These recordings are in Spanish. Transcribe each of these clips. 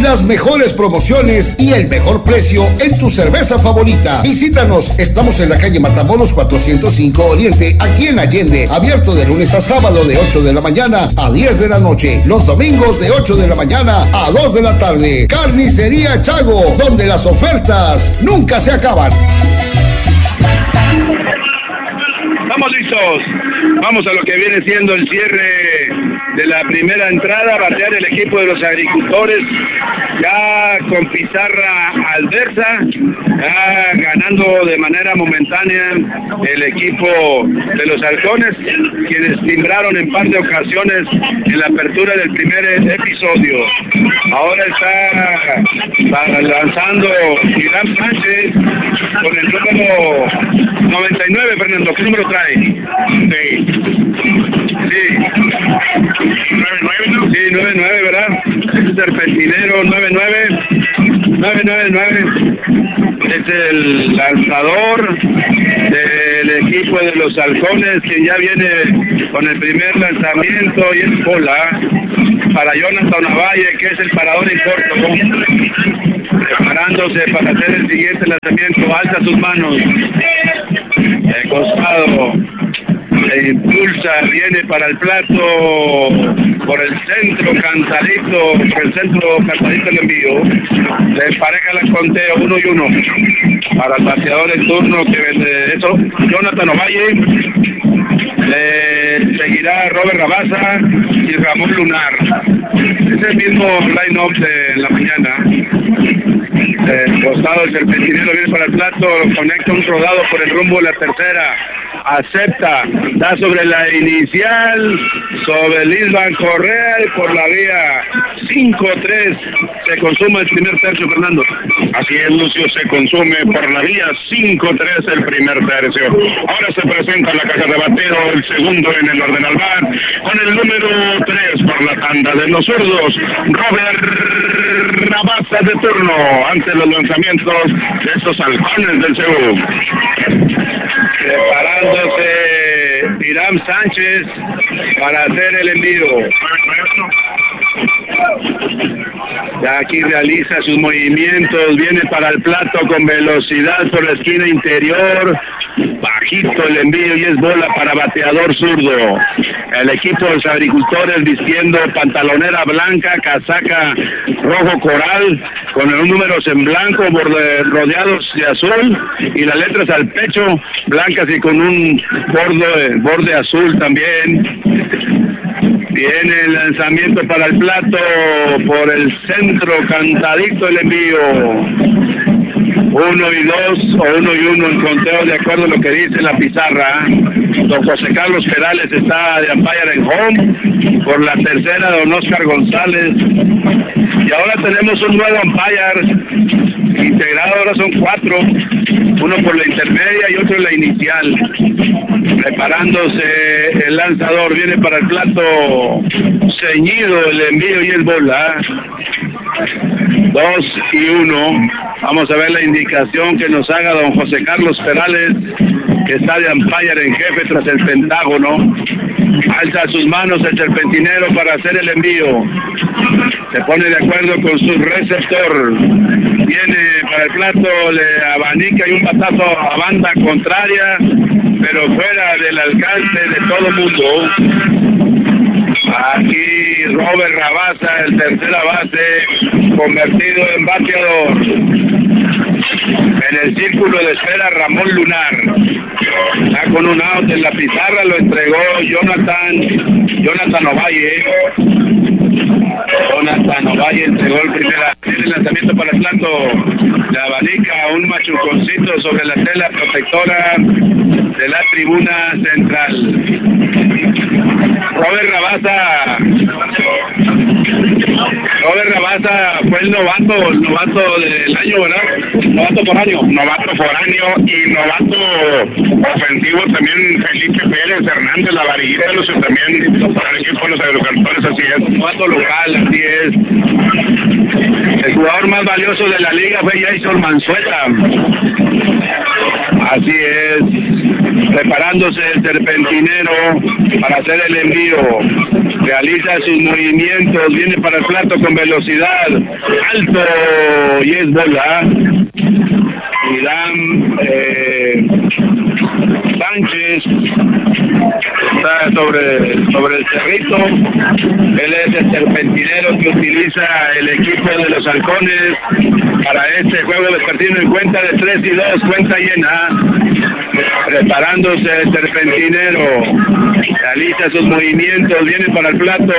las mejores promociones y el mejor precio en tu cerveza favorita. Visítanos, estamos en la calle Matamoros 405 Oriente, aquí en Allende, abierto de lunes a sábado de 8 de la mañana a 10 de la noche, los domingos de 8 de la mañana a 2 de la tarde. Carnicería Chago, donde las ofertas nunca se acaban. Estamos listos. Vamos a lo que viene siendo el cierre de la primera entrada. Batear el equipo de los agricultores, ya con pizarra adversa, ya ganando de manera momentánea el equipo de los halcones, quienes timbraron en par de ocasiones en la apertura del primer episodio. Ahora está lanzando Irán Sánchez con el número 99, Fernando. ¿Qué número trae? Sí. 99, ¿verdad? Es Serpentinero 999. Es el lanzador del equipo de los halcones, que ya viene con el primer lanzamiento y es bola para Jonathan Ovalle, que es el parador en corto, preparándose para hacer el siguiente lanzamiento. Alza sus manos, el costado, se impulsa, viene para el plato, por el centro cantadito el envío, le pareja el conteo 1 y 1 para el bateador en turno, que vende eso, Jonathan Ovalle. Seguirá Robert Rabasa y Ramón Lunar. Es el mismo line-up de la mañana. El costado del Serpentinero viene para el plato, conecta un rodado por el rumbo de la tercera, acepta, da sobre la inicial, sobre Lisban Correa, y por la vía 5-3 se consume el primer tercio, Fernando. Así es, Lucio, se consume por la vía 5-3 el primer tercio. Ahora se presenta la caja de bateo, el segundo en el orden al bar, con el número 3 por la tanda de los zurdos, Robert Rabasa de turno, ante los lanzamientos de estos halcones del Seúl. Preparándose Irán Sánchez para hacer el envío. Ya aquí realiza sus movimientos, viene para el plato con velocidad por la esquina interior, bajito el envío y es bola para bateador zurdo. El equipo de los agricultores vistiendo pantalonera blanca, casaca rojo coral, con los números en blanco, rodeados de azul, y las letras al pecho, blancas y con un borde azul también. Viene el lanzamiento para el plato, por el centro, cantadito el envío. 1 y 2 o 1 y 1 el conteo de acuerdo a lo que dice la pizarra. Don José Carlos Perales está de umpire en home, por la tercera don Oscar González, y ahora tenemos un nuevo umpire integrado, ahora son 4, uno por la intermedia y otro en la inicial. Preparándose el lanzador, viene para el plato, ceñido el envío y el bola. 2 y 1. Vamos a ver la indicación que nos haga don José Carlos Perales, que está de umpire en jefe tras el pentágono. Alza sus manos el Serpentinero para hacer el envío. Se pone de acuerdo con su receptor. Viene para el plato, le abanica y un batazo a banda contraria, pero fuera del alcance de todo mundo. Aquí Robert Rabasa, el tercera base, convertido en bateador. En el círculo de espera Ramón Lunar. Ya con un out en la pizarra lo entregó Jonathan Ovalle. Jonathan Ovalle entregó el lanzamiento para el plato. La abanica un machuconcito sobre la tela protectora de la tribuna central. Robert Rabasa fue el novato del año, ¿verdad? Novato por año y novato ofensivo también Felipe Pérez Hernández, la varillita, también para el equipo de los agricultores, así es. Novato local, así es. El jugador más valioso de la liga fue Jason Manzueta. Así es. Preparándose el Serpentinero para hacer el envío. realiza sus movimientos, viene para el plato con velocidad, alto, y es bola. Irán Sánchez está sobre el cerrito. Él es el serpentinero que utiliza el equipo de los halcones para este juego vespertino en cuenta de 3 y 2, cuenta llena. Preparándose el serpentinero, realiza sus movimientos, viene para el plato,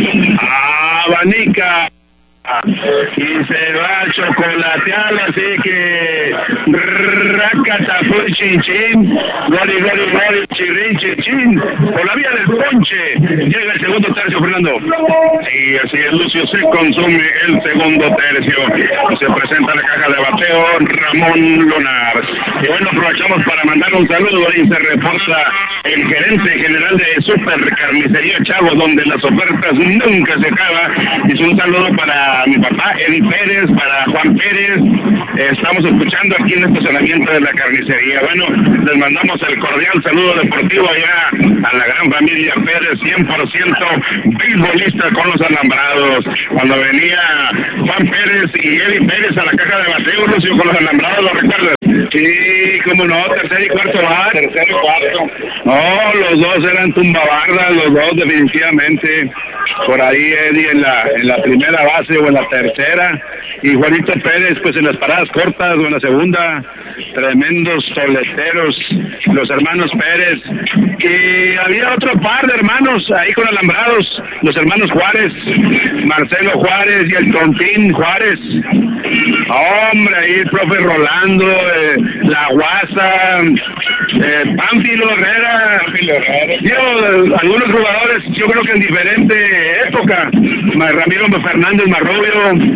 abanica y se va a chocolatear, así que racatapur chin chin, gori chirrin chin chin, por la vía del ponche llega el segundo tercio, Fernando. Y así es, Lucio, se consume el segundo tercio, se presenta la caja de bateo Ramón Lunar. Y bueno, aprovechamos para mandar un saludo y se reporta el gerente general de Super Carnicería Chavo, donde las ofertas nunca se acaban. Y un saludo para mi papá, Eddie Pérez, para Juan Pérez. Estamos escuchando aquí en el estacionamiento de la carnicería. Bueno, les mandamos el cordial saludo deportivo allá a la gran familia Pérez, 100% beisbolista con los alambrados. Cuando venía Juan Pérez y Eddie Pérez a la caja de bateo, Lucio, con los alambrados, ¿lo recuerdas? Sí, cómo no, tercer y cuarto va. Tercer y cuarto. No, los dos eran tumbabardas, los dos definitivamente. Por ahí Eddie en la primera base o en la tercera, y Juanito Pérez pues en las paradas cortas o en la segunda. Tremendos toleteros los hermanos Pérez. Y había otro par de hermanos ahí con alambrados, los hermanos Juárez, Marcelo Juárez y el Tontín Juárez. Hombre, ahí el profe Rolando, La Guasa, Pánfilo Herrera. Algunos jugadores, yo creo que en diferente época. Ramiro Fernández Marrubio,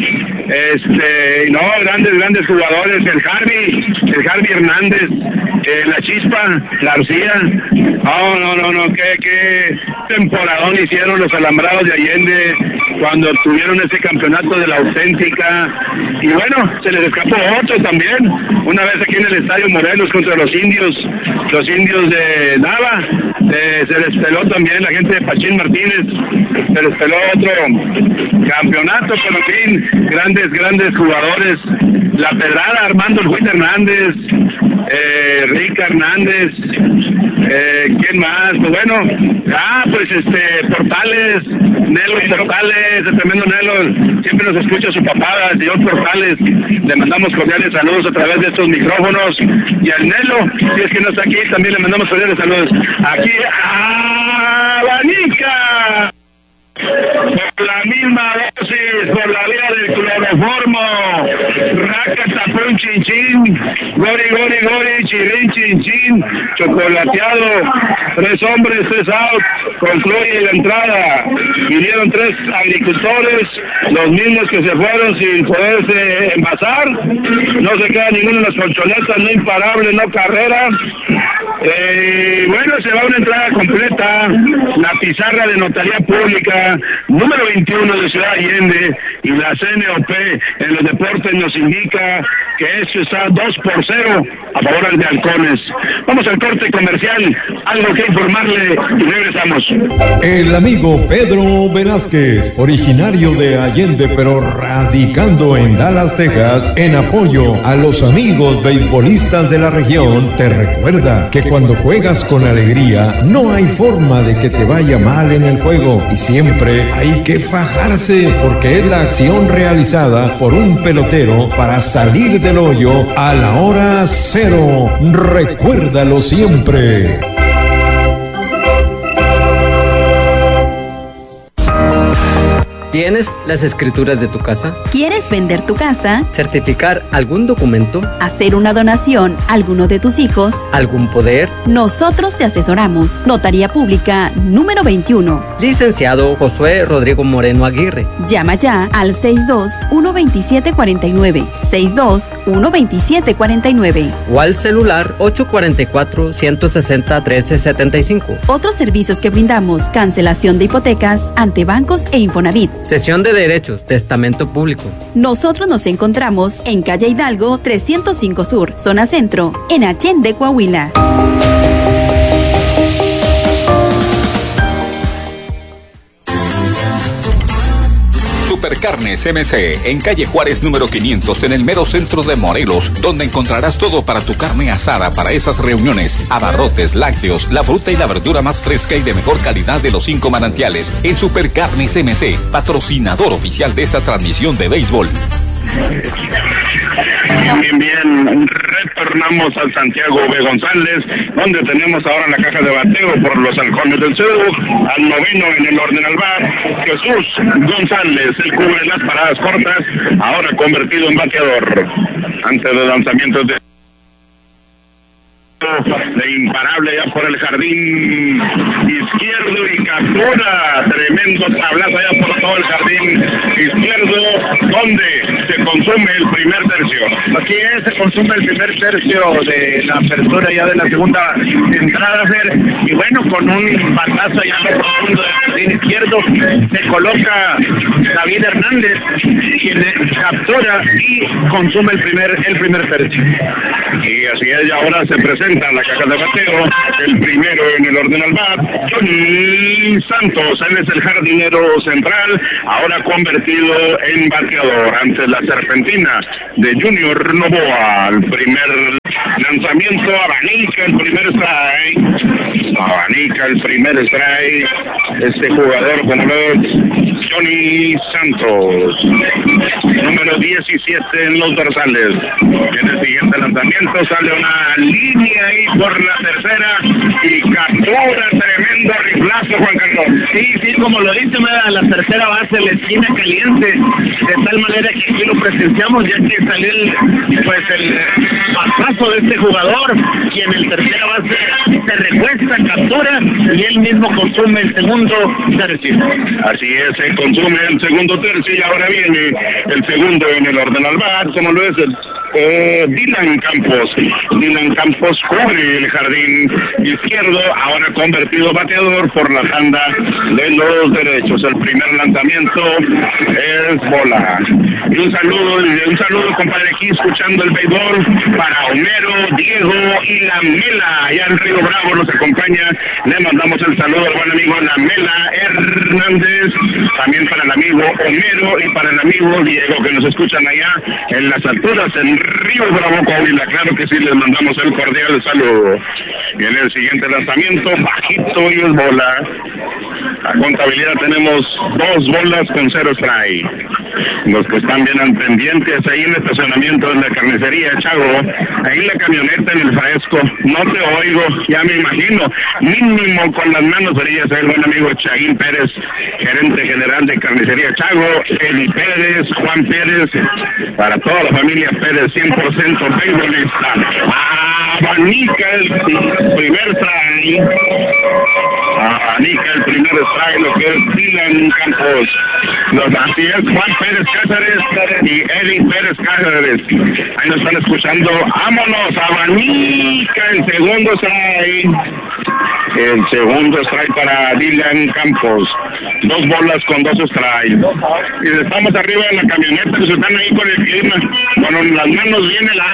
grandes jugadores, el Harvey Hernández, la Chispa, García. No, qué temporadón hicieron los alambrados de Allende cuando tuvieron ese campeonato de la auténtica. Y bueno, se les escapó otro también, una vez aquí en el Estadio Morelos contra los indios de Nava. Se les peló también la gente de Pachín Martínez, se les peló otro campeonato, pero en fin, grandes jugadores. La Pedrada, Armando Luis Hernández, Rica Hernández, ¿quién más? Pues bueno, Portales, Nelo Portales, el tremendo Nelo, siempre nos escucha su papá, el señor Portales. Le mandamos cordiales saludos a través de estos micrófonos. Y al Nelo, si es que no está aquí, también le mandamos cordiales saludos. Aquí, abanica. Por la misma dosis, por la vía del cloroformo, racatapun chin chin, gori, chirin chin chin, chocolateado, 3 hombres, 3 out, concluye la entrada. Vinieron 3 agricultores, los mismos que se fueron sin poderse envasar, no se queda ninguno en las colchonetas, no imparable, no carrera. Bueno, se va una entrada completa, la pizarra de notaría pública, número 21 de Ciudad Allende, y la CNOP en los deportes nos indica que esto está 2-0 a favor de Halcones. Vamos al corte comercial, algo que informarle y regresamos. El amigo Pedro Velázquez, originario de Allende pero radicando en Dallas, Texas, en apoyo a los amigos beisbolistas de la región, te recuerda que cuando juegas con alegría no hay forma de que te vaya mal en el juego, y siempre hay que fajarse porque es la acción realizada por un pelotero para salir del hoyo a la hora cero. Recuérdalo siempre. ¿Tienes las escrituras de tu casa? ¿Quieres vender tu casa? ¿Certificar algún documento? ¿Hacer una donación a alguno de tus hijos? ¿Algún poder? Nosotros te asesoramos. Notaría Pública número 21. Licenciado Josué Rodrigo Moreno Aguirre. Llama ya al 62-127-49. 62-127-49. O al celular 844-160-1375. Otros servicios que brindamos: cancelación de hipotecas ante bancos e Infonavit. Cesión de derechos, testamento público. Nosotros nos encontramos en calle Hidalgo 305 Sur, zona centro, en Allende, Coahuila. Supercarnes MC, en calle Juárez número 500, en el mero centro de Morelos, donde encontrarás todo para tu carne asada para esas reuniones, abarrotes, lácteos, la fruta y la verdura más fresca y de mejor calidad de los 5 manantiales. En Supercarnes MC, patrocinador oficial de esta transmisión de béisbol. Bien, retornamos al Santiago B. González, donde tenemos ahora la caja de bateo por los Halcones del CEU. Al noveno en el orden al bar, Jesús González, el cubre las paradas cortas, ahora convertido en bateador. Antes de lanzamientos de imparable ya por el jardín izquierdo y captura, tremendo tablazo allá por todo el jardín izquierdo, donde se consume el primer tercio. Así es, se consume el primer tercio de la apertura ya de la segunda entrada, Fer, y bueno, con un batazo allá en lo profundo del jardín izquierdo, se coloca David Hernández, quien captura y consume el primer tercio. Y así es, y ahora se presenta la caja de bateo, el primero en el orden al bat, Johnny Santos, él es el jardinero central, ahora convertido en bateador ante la serpentina de Junior Novoa. El primer lanzamiento, abanica el primer strike, abanica el primer strike, este jugador como lo es Johnny Santos, número 17 en los dorsales. En el siguiente lanzamiento sale una línea ahí por la tercera y captura, tremendo riflazo, Juan Carlos. Sí, como lo dice, la tercera base, la esquina caliente, de tal manera que aquí lo presenciamos, ya que salió el pasazo de este jugador, y en el tercera base se recuesta, captura, y él mismo consume el segundo tercio. Así es, se consume el segundo tercio, y ahora viene el segundo en el orden al bat, como lo es Dylan Campos. Dylan Campos cubre el jardín izquierdo, ahora convertido bateador por la tanda de los derechos. El primer lanzamiento es bola. Y un saludo, compadre, aquí escuchando el béisbol para Homero, Diego y la Mela. Allá en Río Bravo nos acompaña. Le mandamos el saludo al buen amigo La Mela Hernández, también para el amigo Homero y para el amigo Diego, que nos escuchan allá en las alturas, en Río Bravo, Coahuila. Claro que sí, les mandamos el cordial saludo. Y en el siguiente lanzamiento, bajito y es bola. La contabilidad tenemos 2 bolas con 0 strike. Los que están bien al pendientes, ahí en el estacionamiento de la carnicería Chago, ahí en la camioneta en el fresco, no te oigo, ya me imagino, mínimo con las manos frías, el buen amigo Chaguín Pérez, gerente general de carnicería Chago, Eli Pérez, Juan Pérez, para toda la familia Pérez, 100% beisbolista. Abanica el primer strike, abanica el primer strike, lo que es Dylan Campos. Así es, Juan Pérez Cáceres y Eli Pérez Cáceres. Ahí nos están escuchando. ¡Vámonos! Abanica el segundo strike. El segundo strike para Dylan Campos. 2 bolas con 2 strikes. Y estamos arriba de la camioneta, que se están ahí con el clima, con las manos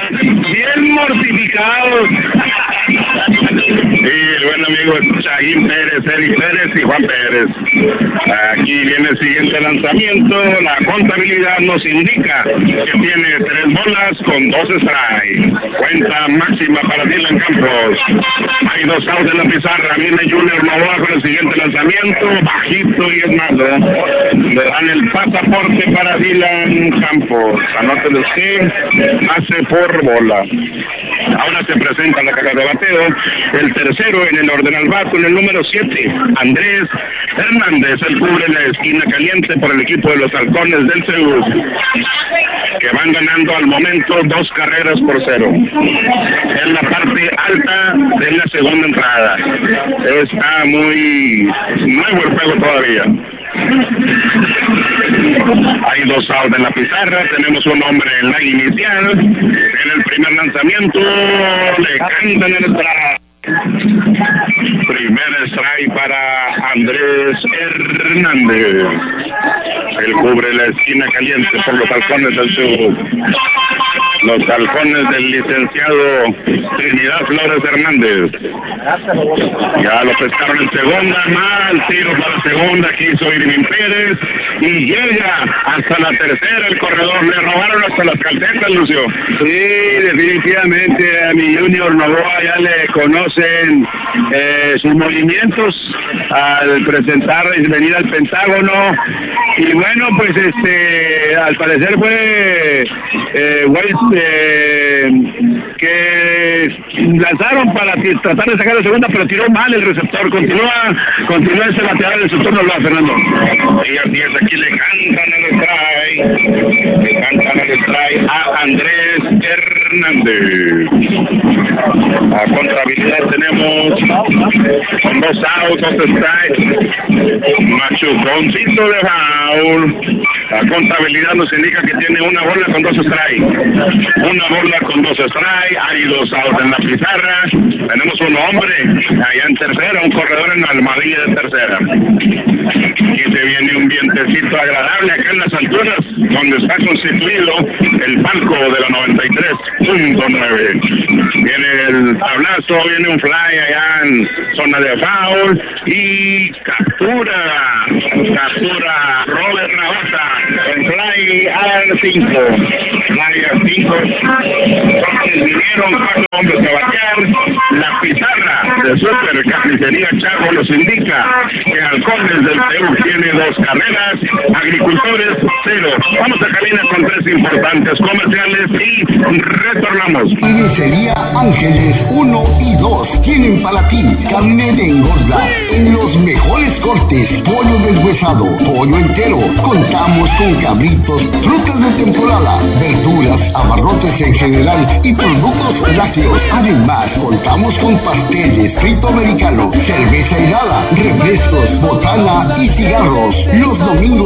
bien mortificados. Sí, el buen amigo Chaguín Pérez, Eli Pérez y Juan Pérez. Aquí viene el siguiente lanzamiento. La contabilidad nos indica que tiene 3 bolas con 2 strikes. Cuenta máxima para Dylan Campos. Hay 2 outs en la pizarra. Viene Junior Novoa con el siguiente lanzamiento. Bajito y es malo. Le dan el pasaporte para Dylan Campos. Anótelo usted. Hace por bola. Ahora se presenta la caja de bateo. El tercero en el orden al bat con el número 7, Andrés Hernández. Él cubre la esquina caliente por el equipo de los Halcones del CEU, que van ganando al momento 2 carreras por 0. En la parte alta de la segunda entrada. Está muy nuevo el juego todavía. Hay 2 outs en la pizarra, tenemos un hombre en la inicial. En el primer lanzamiento le cantan el strike. Primer strike para Andrés Hernández. Él cubre la esquina caliente por los Halcones del Sur. Los Halcones del licenciado Trinidad Flores Hernández. Ya lo pescaron en segunda, mal tiro para segunda, quiso Irving Pérez y llega hasta la tercera el corredor. Le robaron hasta las calcetas, Lucio. Sí, definitivamente a mi Junior Novoa ya le conocen sus movimientos al presentar y venir al Pentágono. Y bueno, pues al parecer fue que lanzaron para tratar de sacar la segunda, pero tiró mal el receptor. Continúa este bateador de su turno, Fernando. Y así es, aquí le cantan el strike a Andrés Hernández. A contrahabilidad tenemos con 2 outs, 2 strikes, machuconcito de foul. La contabilidad nos indica que tiene una bola con 2 strikes. Una bola con 2 strikes, hay 2 outs en la pizarra. Tenemos un hombre allá en tercera, un corredor en la almohadilla de tercera. Aquí se viene un vientecito agradable acá en las alturas, donde está constituido el palco de la 93.9. Viene el tablazo, viene un fly allá en zona de foul y captura Robert Navata, en fly al 5. Fly al 5. Entonces vinieron 4 hombres a batear. La pizarra de Super Carnicería Chago nos indica que Halcones del Perú tiene 2 carreras, Agricultores 0. Vamos a cabina con 3 importantes comerciales y retornamos. Carnicería Ángeles 1 y 2 tienen para ti carne de engorda en los mejores cortes, pollo deshuesado, pollo entero. Contamos con cabritos, frutas de temporada, verduras, abarrotes en general y productos lácteos. Además, contamos con pasteles, frito americano, cerveza helada, refrescos, botana y cigarros. Los domingos